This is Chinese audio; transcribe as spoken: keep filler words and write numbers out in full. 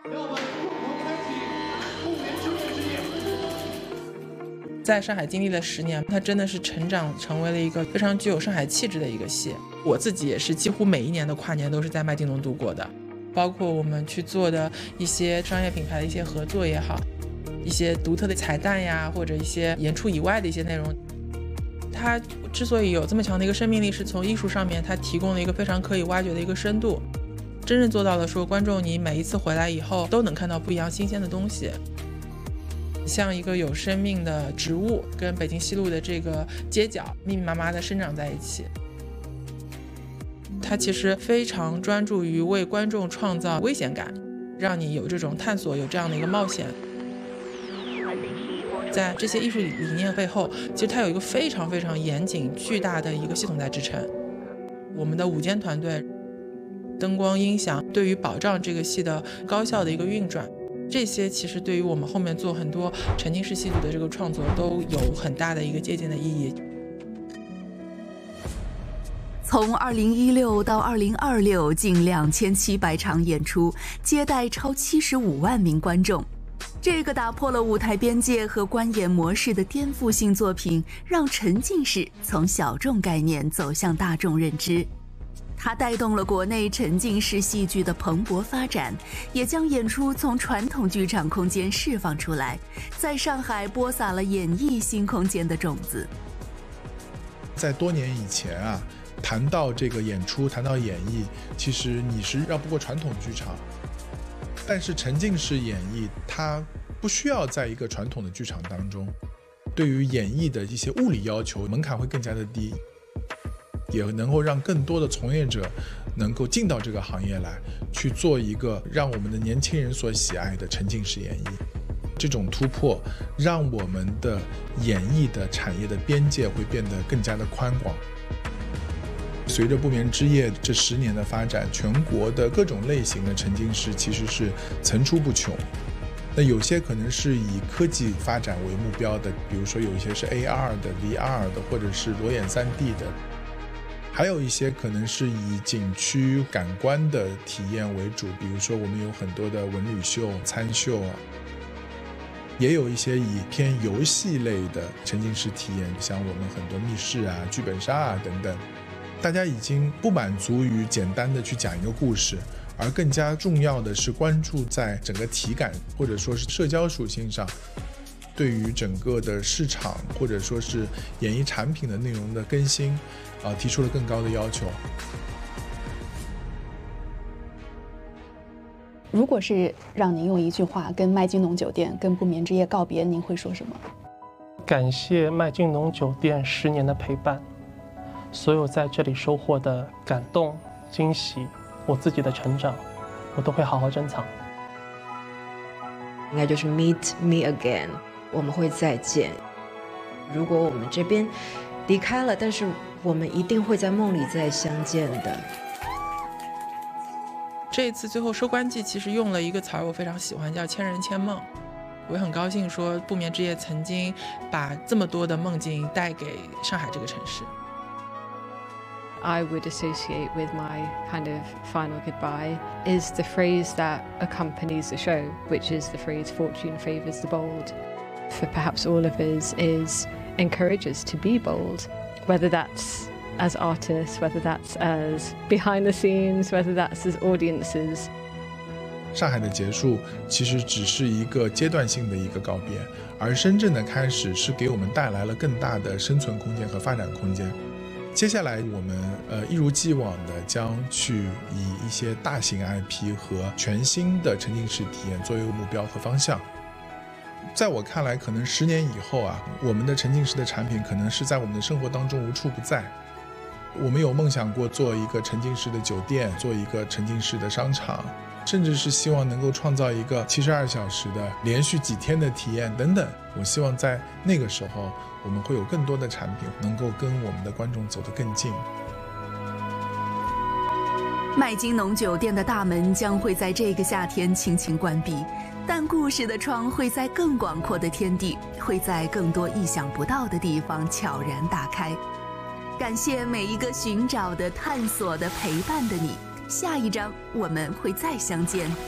让我们共同开启不眠之夜之夜。 在上海经历了十年，它真的是成长成为了一个非常具有上海气质的一个戏。我自己也是几乎每一年的跨年都是在麦浚龙度过的，包括我们去做的一些商业品牌的一些合作也好，一些独特的彩蛋呀，或者一些演出以外的一些内容。它之所以有这么强的一个生命力，是从艺术上面它提供了一个非常可以挖掘的一个深度，真正做到了说观众你每一次回来以后都能看到不一样新鲜的东西，像一个有生命的植物跟北京西路的这个街角密密麻麻的生长在一起。它其实非常专注于为观众创造危险感，让你有这种探索，有这样的一个冒险。在这些艺术理念背后，其实它有一个非常非常严谨巨大的一个系统在支撑。我们的舞监团队灯光音响对于保障这个戏的高效的一个运转，这些其实对于我们后面做很多沉浸式戏剧的这个创作都有很大的一个借鉴的意义。 从二零一六到二零二六，近两千七百场演出，接待超七十五万名观众。这个打破了舞台边界和观演模式的颠覆性作品，让沉浸式从小众概念走向大众认知。它带动了国内沉浸式戏剧的蓬勃发展，也将演出从传统剧场空间释放出来，在上海播撒了演艺新空间的种子。 在多年以前啊，谈到这个演出，谈到演绎，其实你是绕不过传统剧场。但是沉浸式演绎，它不需要在一个传统的剧场当中，对于演绎的一些物理要求门槛会更加的低，也能够让更多的从业者能够进到这个行业来，去做一个让我们的年轻人所喜爱的沉浸式演绎。这种突破让我们的演艺的产业的边界会变得更加的宽广。随着不眠之夜这十年的发展，全国的各种类型的沉浸式其实是层出不穷。那有些可能是以科技发展为目标的，比如说有一些是 A R 的 V R 的，或者是裸眼 三 D 的，还有一些可能是以景区感官的体验为主，比如说我们有很多的文旅秀、餐秀啊，也有一些以偏游戏类的沉浸式体验，像我们很多密室啊、剧本杀啊等等。大家已经不满足于简单的去讲一个故事，而更加重要的是关注在整个体感或者说是社交属性上，对于整个的市场或者说是演艺产品的内容的更新啊、呃，提出了更高的要求。 如果是让您用一句话跟麦浚龙酒店、跟不眠之夜告别，您会说什么？ 感谢麦浚龙酒店十年的陪伴，所有在这里收获的感动、惊喜，我自己的成长，我都会好好珍藏。 应该就是 meet me again， 我们会再见。如果我们这边离开了，但是我们一定会在梦里再相见的。 这一次最后收官季其实用了一个词儿，我非常喜欢，叫千人千梦。我也很高兴说不眠之夜曾经把这么多的梦境带给上海这个城市。 I would associate with my kind of final goodbye is the phrase that accompanies the show, which is the phrase fortune favours the bold. For perhaps all of us is encourage us to be bold, whether that's as artists, whether that's as behind the scenes, whether that's as audiences. 上海的结束其实只是一个阶段性的一个告别，而深圳的开始是给我们带来了更大的生存空间和发展空间。接下来我们呃一如既往的将去以一些大型 I P 和全新的沉浸式体验作为目标和方向。在我看来，可能十年以后啊，我们的沉浸式的产品可能是在我们的生活当中无处不在。我们有梦想过做一个沉浸式的酒店，做一个沉浸式的商场，甚至是希望能够创造一个七十二小时的连续几天的体验等等。我希望在那个时候，我们会有更多的产品能够跟我们的观众走得更近。 麦浚龙酒店的大门将会在这个夏天轻轻关闭，但故事的窗会在更广阔的天地，会在更多意想不到的地方悄然打开。感谢每一个寻找的、探索的、陪伴的你。下一章我们会再相见。